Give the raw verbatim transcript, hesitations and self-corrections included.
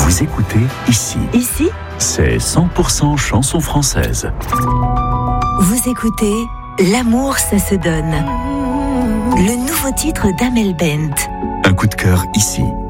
Vous écoutez ici. Ici, c'est cent pour cent chansons françaises. Vous écoutez L'amour, ça se donne. Le nouveau titre d'Amel Bent. Un coup de cœur ici.